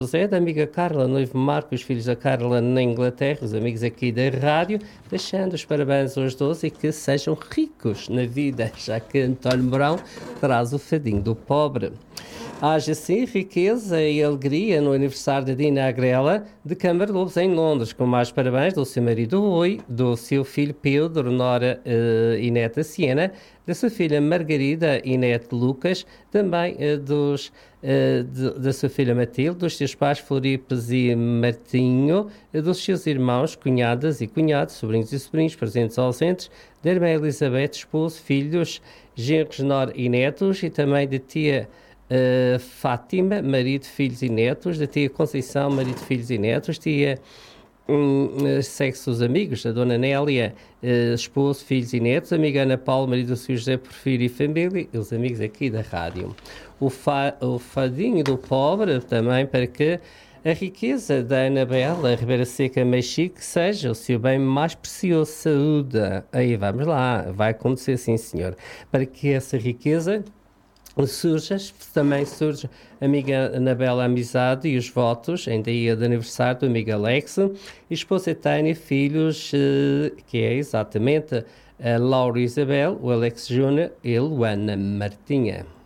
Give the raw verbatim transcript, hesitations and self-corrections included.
José, da amiga Carla, noivo Marco, os filhos da Carla na Inglaterra, os amigos aqui da rádio, deixando os parabéns aos dois e que sejam ricos na vida, já que António Mourão traz o fadinho do pobre. Haja sim riqueza e alegria no aniversário da Dina Agrela de Câmara Lobos em Londres, com mais parabéns do seu marido Rui, do seu filho Pedro, Nora uh, e neta Siena, da sua filha Margarida e neto Lucas, também uh, dos, uh, de, da sua filha Matilde, dos seus pais Floripes e Martinho, uh, dos seus irmãos, cunhadas e cunhados, sobrinhos e sobrinhos, presentes ou ausentes, da irmã Elizabeth, esposo, filhos, genros, nora e netos, e também da tia Uh, Fátima, marido, filhos e netos, da tia Conceição, marido, filhos e netos, tia um, sexos amigos, da dona Nélia, uh, esposo, filhos e netos, amiga Ana Paula, marido do senhor José Porfírio e família, e os amigos aqui da rádio. O, fa, o fadinho do pobre também para que a riqueza da Anabela Ribeira Seca Mexique seja o seu bem mais precioso, saúde. Aí vamos lá, vai acontecer sim senhor, para que essa riqueza surge, também surge a amiga Anabela Amizade e os votos em dia de aniversário do amigo Alex, esposa Tânia, filhos, que é exatamente a Laura Isabel, o Alex Júnior e a Luana Martinha.